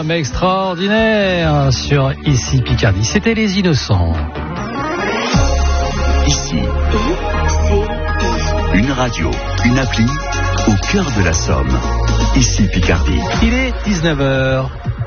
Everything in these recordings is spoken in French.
Mais extraordinaire sur Ici Picardie. C'était Les Innocents. Ici, une radio, une appli au cœur de la Somme. Ici Picardie. Il est 19h.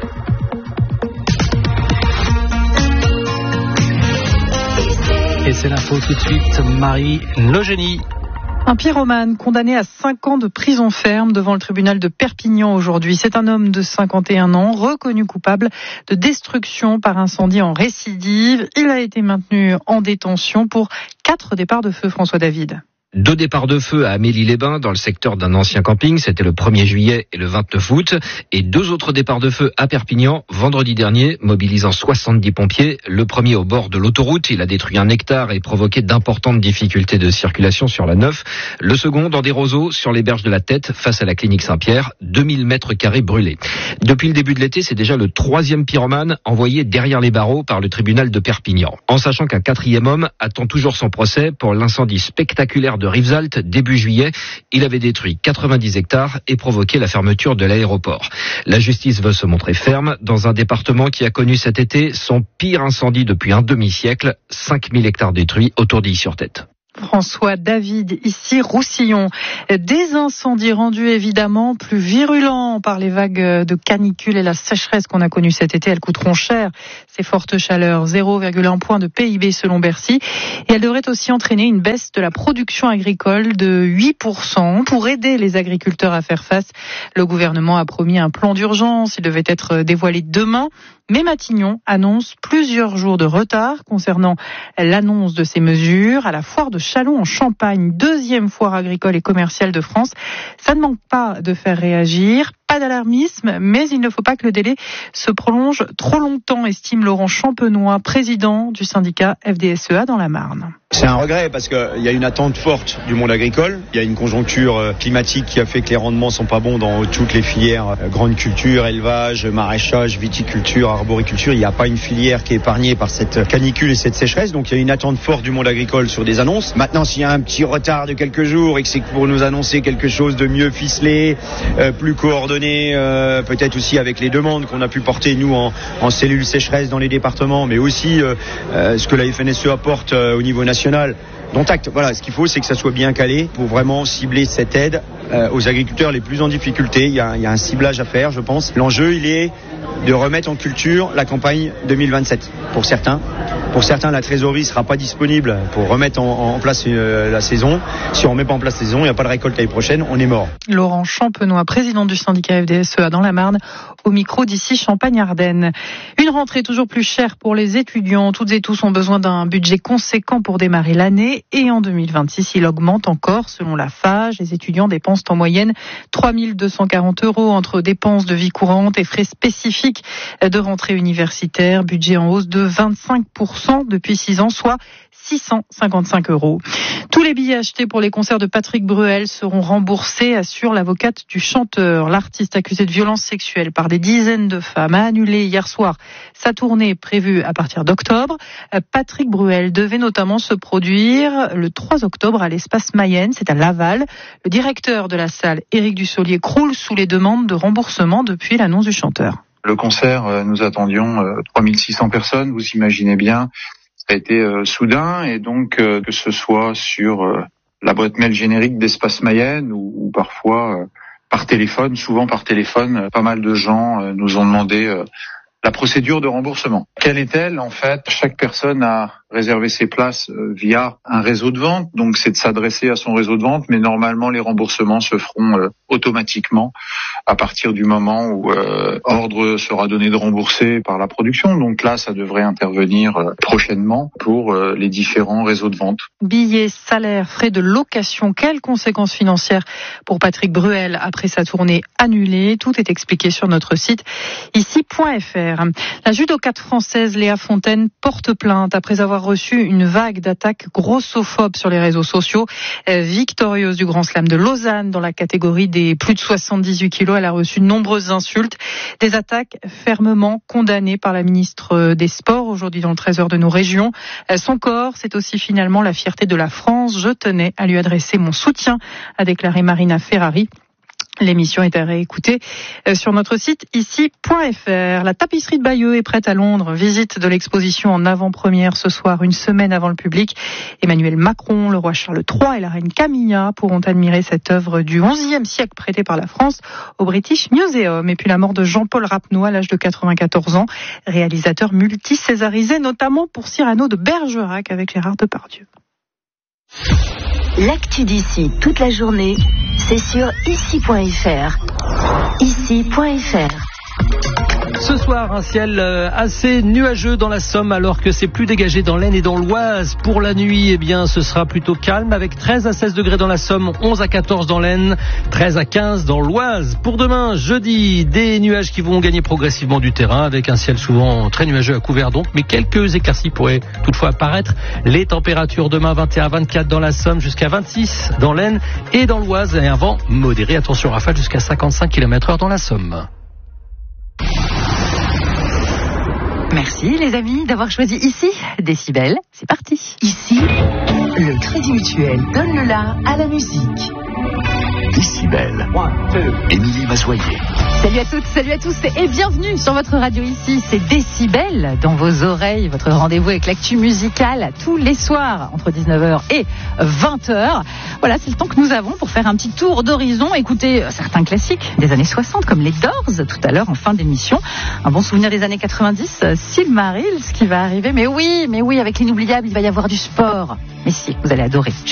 Et c'est l'info tout de suite, Marie Logénie. Un pyromane condamné à 5 ans de prison ferme devant le tribunal de Perpignan aujourd'hui. C'est un homme de 51 ans, reconnu coupable de destruction par incendie en récidive. Il a été maintenu en détention pour 4 départs de feu, François David. 2 départs de feu à Amélie-les-Bains dans le secteur d'un ancien camping, c'était le 1er juillet et le 29 août, et 2 autres départs de feu à Perpignan vendredi dernier, mobilisant 70 pompiers. Le premier au bord de l'autoroute, il a détruit un hectare et provoqué d'importantes difficultés de circulation sur la 9. Le second dans des roseaux sur les berges de la Tête, face à la clinique Saint-Pierre, 2000 mètres carrés brûlés. Depuis le début de l'été, c'est déjà le 3e pyromane envoyé derrière les barreaux par le tribunal de Perpignan. En sachant qu'un 4e homme attend toujours son procès pour l'incendie spectaculaire de Rivesaltes début juillet. Il avait détruit 90 hectares et provoqué la fermeture de l'aéroport. La justice veut se montrer ferme dans un département qui a connu cet été son pire incendie depuis un demi-siècle, 5000 hectares détruits autour d'Illy-sur-Tête. François David, ici Roussillon. Des incendies rendus évidemment plus virulents par les vagues de canicule et la sécheresse qu'on a connues cet été. Elles coûteront cher, ces fortes chaleurs. 0,1 point de PIB selon Bercy. Et elles devraient aussi entraîner une baisse de la production agricole de 8%. Pour aider les agriculteurs à faire face, le gouvernement a promis un plan d'urgence. Il devait être dévoilé demain. Mais Matignon annonce plusieurs jours de retard concernant l'annonce de ces mesures à la foire de Châlons en Champagne, 2e foire agricole et commerciale de France. Ça ne manque pas de faire réagir. Pas d'alarmisme, mais il ne faut pas que le délai se prolonge trop longtemps, estime Laurent Champenois, président du syndicat FDSEA dans la Marne. C'est un regret parce qu'il y a une attente forte du monde agricole. Il y a une conjoncture climatique qui a fait que les rendements sont pas bons dans toutes les filières. Grande culture, élevage, maraîchage, viticulture, arboriculture. Il n'y a pas une filière qui est épargnée par cette canicule et cette sécheresse. Donc il y a une attente forte du monde agricole sur des annonces. Maintenant, s'il y a un petit retard de quelques jours et que c'est pour nous annoncer quelque chose de mieux ficelé, plus coordonné, peut-être aussi avec les demandes qu'on a pu porter nous en cellule sécheresse dans les départements, mais aussi ce que la FNSE apporte au niveau national. Dont acte. Voilà, ce qu'il faut, c'est que ça soit bien calé pour vraiment cibler cette aide aux agriculteurs les plus en difficulté. Il y a un ciblage à faire, je pense. L'enjeu, il est de remettre en culture la campagne 2027 pour certains. Pour certains, la trésorerie ne sera pas disponible pour remettre en place la saison. Si on ne remet pas en place la saison, il n'y a pas de récolte l'année prochaine, on est mort. Laurent Champenois, président du syndicat FDSEA dans la Marne, au micro d'ici Champagne-Ardenne. Une rentrée toujours plus chère pour les étudiants. Toutes et tous ont besoin d'un budget conséquent pour démarrer l'année. Et en 2026, il augmente encore. Selon la FAGE, les étudiants dépensent en moyenne 3 240 € entre dépenses de vie courante et frais spécifiques de rentrée universitaire. Budget en hausse de 25% depuis 6 ans, soit 655 €. Tous les billets achetés pour les concerts de Patrick Bruel seront remboursés, assure l'avocate du chanteur. L'artiste accusé de violences sexuelles par des dizaines de femmes a annulé hier soir sa tournée prévue à partir d'octobre. Patrick Bruel devait notamment se produire le 3 octobre à l'Espace Mayenne, c'est à Laval. Le directeur de la salle, Éric Dussolier, croule sous les demandes de remboursement depuis l'annonce du chanteur. Le concert, nous attendions 3600 personnes, vous imaginez bien. Ça a été soudain et donc que ce soit sur la boîte mail générique d'Espace Mayenne ou parfois par téléphone, souvent par téléphone, pas mal de gens nous ont demandé la procédure de remboursement. Quelle est-elle? En fait, chaque personne a réservé ses places via un réseau de vente, donc c'est de s'adresser à son réseau de vente, mais normalement les remboursements se feront automatiquement à partir du moment où ordre sera donné de rembourser par la production. Donc là, ça devrait intervenir prochainement pour les différents réseaux de vente. Billets, salaires, frais de location, quelles conséquences financières pour Patrick Bruel après sa tournée annulée? Tout est expliqué sur notre site ici.fr. La judokate française Léa Fontaine porte plainte après avoir reçu une vague d'attaques grossophobes sur les réseaux sociaux. Victorieuse du Grand Slam de Lausanne dans la catégorie des plus de 78 kilos, elle a reçu de nombreuses insultes. Des attaques fermement condamnées par la ministre des Sports aujourd'hui dans le Trésor de nos régions. Son corps, c'est aussi finalement la fierté de la France. Je tenais à lui adresser mon soutien, a déclaré Marina Ferrari. L'émission est à réécouter sur notre site ici.fr. La tapisserie de Bayeux est prête à Londres. Visite de l'exposition en avant-première ce soir, une semaine avant le public. Emmanuel Macron, le roi Charles III et la reine Camilla pourront admirer cette œuvre du XIe siècle prêtée par la France au British Museum. Et puis la mort de Jean-Paul Rapneau à l'âge de 94 ans, réalisateur multi-césarisé, notamment pour Cyrano de Bergerac avec Gérard Depardieu. L'actu d'ici toute la journée, c'est sur ici.fr. Ici.fr. Ce soir, un ciel assez nuageux dans la Somme alors que c'est plus dégagé dans l'Aisne et dans l'Oise. Pour la nuit, eh bien, ce sera plutôt calme avec 13 à 16 degrés dans la Somme, 11 à 14 dans l'Aisne, 13 à 15 dans l'Oise. Pour demain, jeudi, des nuages qui vont gagner progressivement du terrain avec un ciel souvent très nuageux à couvert donc, mais quelques éclaircies pourraient toutefois apparaître. Les températures demain 21 à 24 dans la Somme, jusqu'à 26 dans l'Aisne et dans l'Oise et un vent modéré, attention rafale jusqu'à 55 km/h dans la Somme. Merci les amis d'avoir choisi ici Décibel. C'est parti. Ici, le Crédit Mutuel donne le la à la musique. Décibel. Émilie Mazoyer. Salut à toutes, salut à tous et bienvenue sur votre radio ici. C'est Décibel dans vos oreilles, votre rendez-vous avec l'actu musicale tous les soirs entre 19h et 20h. Voilà, c'est le temps que nous avons pour faire un petit tour d'horizon, écouter certains classiques des années 60 comme les Doors tout à l'heure en fin d'émission. Un bon souvenir des années 90, Silmarils qui va arriver. Mais oui, avec l'inoubliable, il va y avoir du sport. Mais si, vous allez adorer.